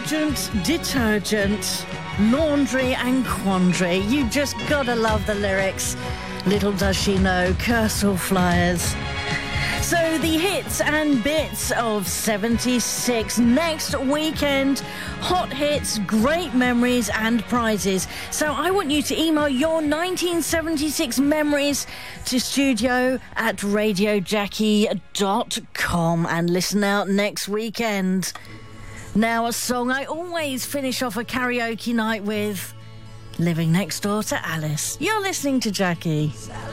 detergent, laundry and quandary. You just gotta love the lyrics. Little does she know, Kersal Flyers. So the hits and bits of 76 next weekend. Hot hits, great memories and prizes. So I want you to email your 1976 memories to studio@radiojackie.com and listen out next weekend. Now, a song I always finish off a karaoke night with, Living Next Door to Alice. You're listening to Jackie.